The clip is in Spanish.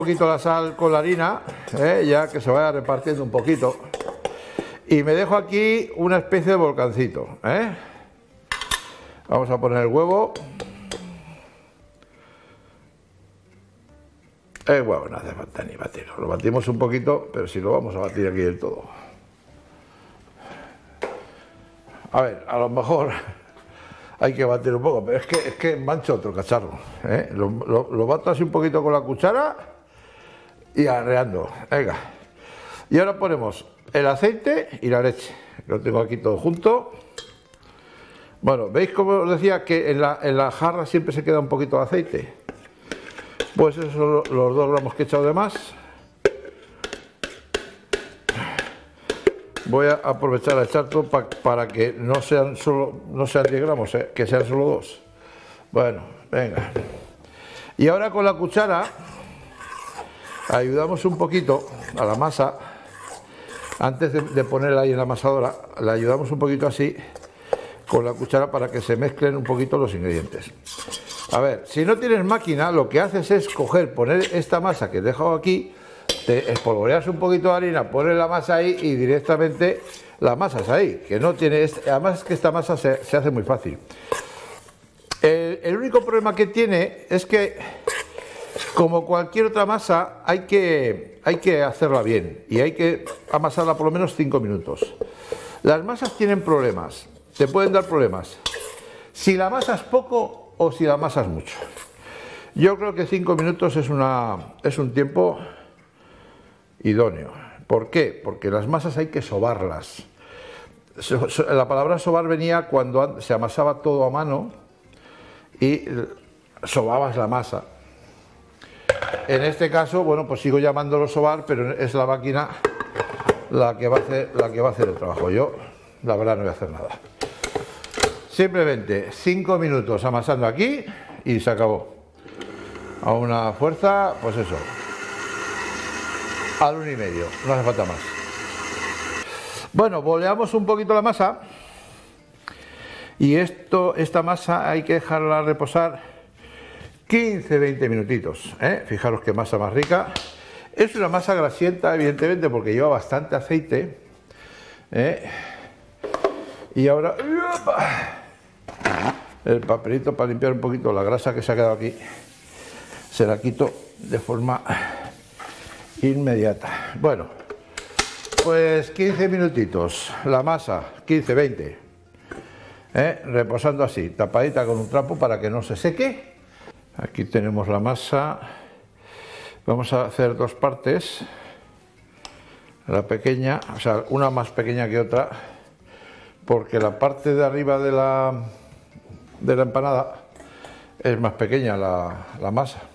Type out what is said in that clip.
Un poquito la sal con la harina, ya que se vaya repartiendo un poquito, y me dejo aquí una especie de volcancito. Vamos a poner el huevo. El huevo no hace falta ni batirlo, lo batimos un poquito, pero si lo vamos a batir aquí del todo. A ver, a lo mejor hay que batir un poco, pero es que mancho otro cacharro. Lo bato así un poquito con la cuchara y arreando. Venga. Y ahora ponemos el aceite y la leche. Lo tengo aquí todo junto. Bueno, ¿veis cómo os decía que en la jarra siempre se queda un poquito de aceite? Pues esos son los 2 gramos que he echado de más. Voy a aprovechar a echar todo para que no sean 10 gramos, que sean solo 2. Bueno, venga. Y ahora con la cuchara ayudamos un poquito a la masa. Antes de ponerla ahí en la amasadora, la ayudamos un poquito así con la cuchara para que se mezclen un poquito los ingredientes. A ver, si no tienes máquina, lo que haces es poner esta masa que he dejado aquí, te espolvoreas un poquito de harina, pones la masa ahí y directamente la masa es ahí, que no tiene, además es que esta masa se hace muy fácil. El único problema que tiene es que, como cualquier otra masa, hay que hacerla bien y hay que amasarla por lo menos 5 minutos. Las masas tienen problemas, te pueden dar problemas si la amasas poco o si la amasas mucho. Yo creo que 5 minutos es un tiempo idóneo. ¿Por qué? Porque las masas hay que sobarlas. La palabra sobar venía cuando se amasaba todo a mano y sobabas la masa. En este caso, bueno, pues sigo llamándolo sobar, pero es la máquina la que va a hacer el trabajo. Yo, la verdad, no voy a hacer nada. Simplemente 5 minutos amasando aquí y se acabó. A una fuerza, pues eso, al 1,5, no hace falta más. Bueno, boleamos un poquito la masa y esta masa hay que dejarla reposar 15-20 minutitos. Fijaros qué masa más rica. Es una masa grasienta, evidentemente, porque lleva bastante aceite. Y ahora el papelito para limpiar un poquito la grasa que se ha quedado aquí, se la quito de forma inmediata. Bueno, pues 15 minutitos la masa, 15-20, reposando así, tapadita con un trapo para que no se seque. Aquí tenemos la masa. Vamos a hacer 2 partes, la pequeña, o sea, una más pequeña que otra, porque la parte de arriba de la empanada es más pequeña la masa.